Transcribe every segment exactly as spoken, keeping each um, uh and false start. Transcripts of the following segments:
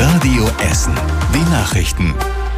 Radio Essen. Die Nachrichten.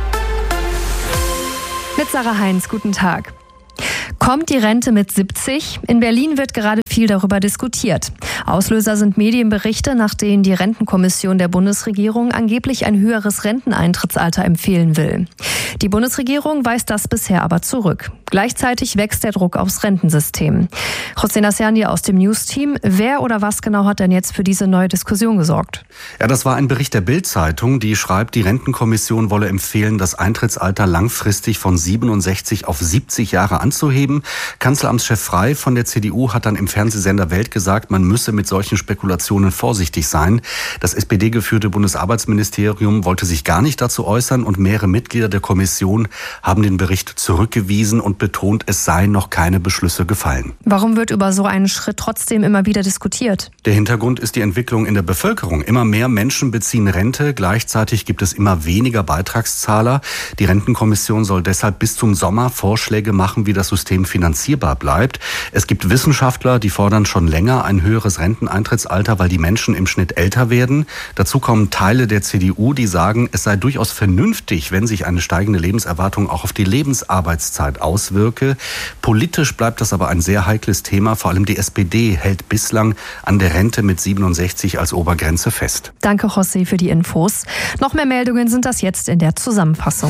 Mit Sarah Heinz, guten Tag. Kommt die Rente mit siebzig? In Berlin wird gerade viel darüber diskutiert. Auslöser sind Medienberichte, nach denen die Rentenkommission der Bundesregierung angeblich ein höheres Renteneintrittsalter empfehlen will. Die Bundesregierung weist das bisher aber zurück. Gleichzeitig wächst der Druck aufs Rentensystem. José Nassiani aus dem News-Team. Wer oder was genau hat denn jetzt für diese neue Diskussion gesorgt? Ja, das war ein Bericht der Bild-Zeitung, die schreibt, die Rentenkommission wolle empfehlen, das Eintrittsalter langfristig von siebenundsechzig auf siebzig Jahre anzuheben. Kanzleramtschef Frey von der C D U hat dann im Fernsehsender Welt gesagt, man müsse mit solchen Spekulationen vorsichtig sein. Das S P D-geführte Bundesarbeitsministerium wollte sich gar nicht dazu äußern und mehrere Mitglieder der Kommission haben den Bericht zurückgewiesen und betont, es seien noch keine Beschlüsse gefallen. Warum wird über so einen Schritt trotzdem immer wieder diskutiert? Der Hintergrund ist die Entwicklung in der Bevölkerung. Immer mehr Menschen beziehen Rente, gleichzeitig gibt es immer weniger Beitragszahler. Die Rentenkommission soll deshalb bis zum Sommer Vorschläge machen, wie das System finanzierbar bleibt. Es gibt Wissenschaftler, die fordern schon länger ein höheres Renteneintrittsalter, weil die Menschen im Schnitt älter werden. Dazu kommen Teile der C D U, die sagen, es sei durchaus vernünftig, wenn sich eine steigende Lebenserwartung auch auf die Lebensarbeitszeit auswirke. Politisch bleibt das aber ein sehr heikles Thema. Vor allem die S P D hält bislang an der Rente mit siebenundsechzig als Obergrenze fest. Danke, José, für die Infos. Noch mehr Meldungen sind das jetzt in der Zusammenfassung.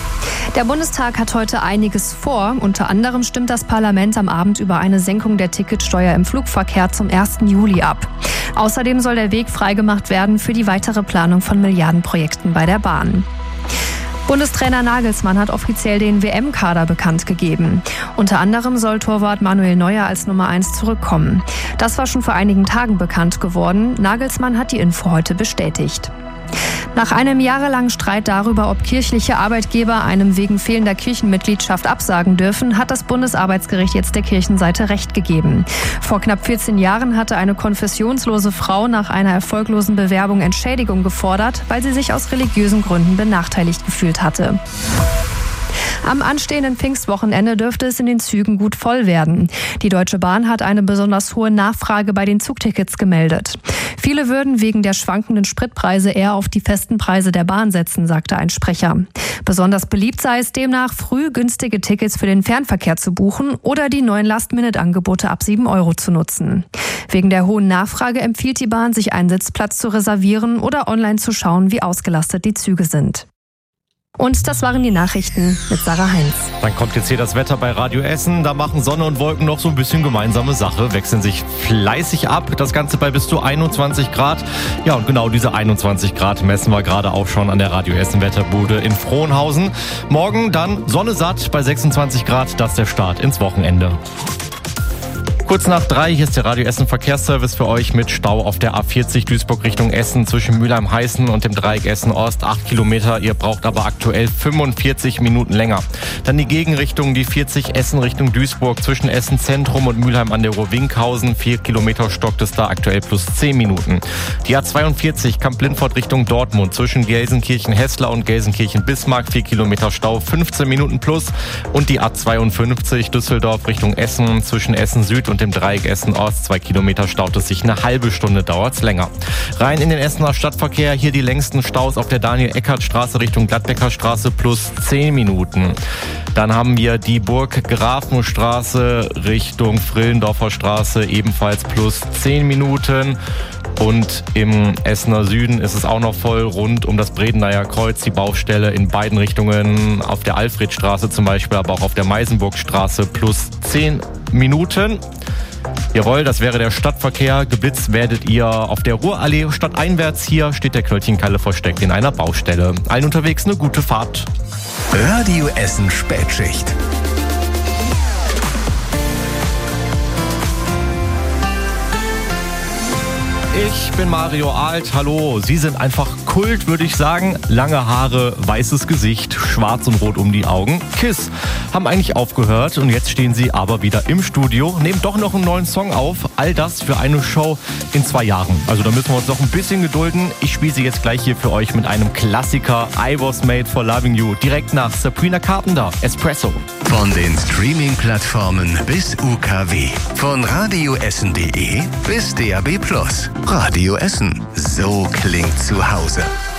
Der Bundestag hat heute einiges vor. Unter anderem stimmt das Parlament am Abend über eine Senkung der Ticketsteuer im Flugverkehr zum ersten Juli ab. Außerdem soll der Weg freigemacht werden für die weitere Planung von Milliardenprojekten bei der Bahn. Bundestrainer Nagelsmann hat offiziell den W M-Kader bekannt gegeben. Unter anderem soll Torwart Manuel Neuer als Nummer eins zurückkommen. Das war schon vor einigen Tagen bekannt geworden. Nagelsmann hat die Info heute bestätigt. Nach einem jahrelangen Streit darüber, ob kirchliche Arbeitgeber einem wegen fehlender Kirchenmitgliedschaft absagen dürfen, hat das Bundesarbeitsgericht jetzt der Kirchenseite Recht gegeben. Vor knapp vierzehn Jahren hatte eine konfessionslose Frau nach einer erfolglosen Bewerbung Entschädigung gefordert, weil sie sich aus religiösen Gründen benachteiligt gefühlt hatte. Am anstehenden Pfingstwochenende dürfte es in den Zügen gut voll werden. Die Deutsche Bahn hat eine besonders hohe Nachfrage bei den Zugtickets gemeldet. Viele würden wegen der schwankenden Spritpreise eher auf die festen Preise der Bahn setzen, sagte ein Sprecher. Besonders beliebt sei es demnach, früh günstige Tickets für den Fernverkehr zu buchen oder die neuen Last-Minute-Angebote ab sieben Euro zu nutzen. Wegen der hohen Nachfrage empfiehlt die Bahn, sich einen Sitzplatz zu reservieren oder online zu schauen, wie ausgelastet die Züge sind. Und das waren die Nachrichten mit Sarah Heinz. Dann kommt jetzt hier das Wetter bei Radio Essen. Da machen Sonne und Wolken noch so ein bisschen gemeinsame Sache, wechseln sich fleißig ab. Das Ganze bei bis zu einundzwanzig Grad. Ja, und genau diese einundzwanzig Grad messen wir gerade auch schon an der Radio Essen Wetterbude in Frohnhausen. Morgen dann Sonne satt bei sechsundzwanzig Grad. Das ist der Start ins Wochenende. Kurz nach drei, hier ist der Radio Essen Verkehrsservice für euch mit Stau auf der A vierzig Duisburg Richtung Essen zwischen Mülheim-Heißen und dem Dreieck Essen-Ost. acht Kilometer, ihr braucht aber aktuell fünfundvierzig Minuten länger. Dann die Gegenrichtung, die vierzig Essen Richtung Duisburg zwischen Essen Zentrum und Mülheim an der Ruhr-Winkhausen. vier Kilometer stockt es da aktuell plus zehn Minuten. Die A zweiundvierzig Kamp-Lindfort Richtung Dortmund zwischen Gelsenkirchen-Hessler und Gelsenkirchen-Bismarck. vier Kilometer Stau, fünfzehn Minuten plus. Und die A zweiundfünfzig Düsseldorf Richtung Essen zwischen Essen Süd und dem Dreieck Essen-Ost. Zwei Kilometer staut es sich, eine halbe Stunde dauert es länger. Rein in den Essener Stadtverkehr, hier die längsten Staus auf der Daniel-Eckert-Straße Richtung Gladbecker-Straße plus zehn Minuten. Dann haben wir die Burg-Grafenstraße Richtung Frillendorfer Straße, ebenfalls plus zehn Minuten. Und im Essener Süden ist es auch noch voll rund um das Bredeneier Kreuz, die Baustelle in beiden Richtungen, auf der Alfredstraße zum Beispiel, aber auch auf der Meisenburgstraße plus zehn Minuten. Jawohl, das wäre der Stadtverkehr. Geblitzt werdet ihr auf der Ruhrallee stadteinwärts. Hier steht der Knöllchenkalle versteckt in einer Baustelle. Allen unterwegs eine gute Fahrt. Radio Essen Spätschicht. Ich bin Mario Alt, hallo. Sie sind einfach Kult, würde ich sagen. Lange Haare, weißes Gesicht, schwarz und rot um die Augen. Kiss haben eigentlich aufgehört und jetzt stehen sie aber wieder im Studio, nehmen doch noch einen neuen Song auf. All das für eine Show in zwei Jahren. Also da müssen wir uns noch ein bisschen gedulden. Ich spiele sie jetzt gleich hier für euch mit einem Klassiker. I Was Made for Loving You. Direkt nach Sabrina Carpenter, Espresso. Von den Streaming-Plattformen bis U K W. Von radioessen punkt de bis D A B plus. Radio Essen. So klingt zu Hause.